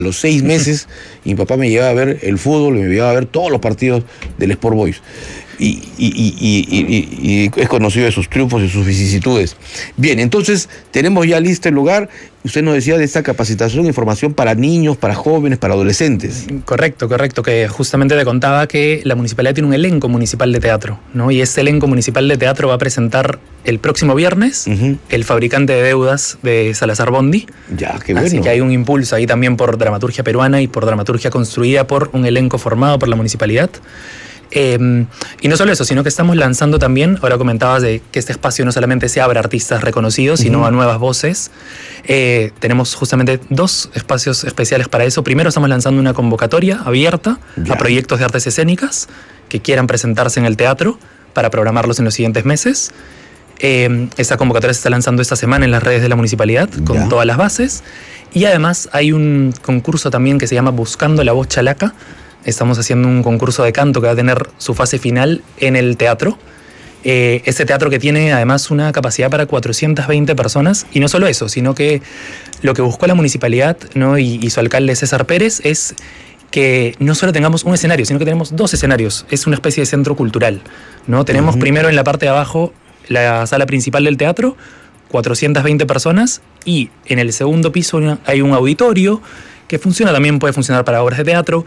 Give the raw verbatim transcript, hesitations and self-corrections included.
los seis meses, mi papá me llevaba a ver el fútbol, me llevaba a ver todos los partidos del Sport Boys. Y, y, y, y, y, y es conocido de sus triunfos y sus vicisitudes. Bien, entonces tenemos ya listo el lugar. Usted nos decía de esta capacitación e información para niños, para jóvenes, para adolescentes. Correcto, correcto, que justamente te contaba que la municipalidad tiene un elenco municipal de teatro, ¿no? Y ese elenco municipal de teatro va a presentar el próximo viernes uh-huh. El fabricante de deudas de Salazar Bondi. Ya, qué bueno. Así que hay un impulso ahí también por dramaturgia peruana y por dramaturgia construida por un elenco formado por la municipalidad. Eh, y no solo eso, sino que estamos lanzando también, ahora comentabas de que este espacio no solamente se abre a artistas reconocidos, sino uh-huh. a nuevas voces. Eh, tenemos justamente dos espacios especiales para eso. Primero estamos lanzando una convocatoria abierta ya. a proyectos de artes escénicas que quieran presentarse en el teatro para programarlos en los siguientes meses. Eh, esta convocatoria se está lanzando esta semana en las redes de la municipalidad con ya. todas las bases. Y además hay un concurso también que se llama Buscando la Voz Chalaca. Estamos haciendo un concurso de canto que va a tener su fase final en el teatro. Eh, este teatro que tiene además una capacidad para cuatrocientas veinte personas. Y no solo eso, sino que lo que buscó la municipalidad, ¿no? y, y su alcalde César Pérez es que no solo tengamos un escenario, sino que tenemos dos escenarios. Es una especie de centro cultural, ¿no? Tenemos uh-huh. primero en la parte de abajo la sala principal del teatro, cuatrocientas veinte personas, y en el segundo piso hay un auditorio que funciona, también puede funcionar para obras de teatro,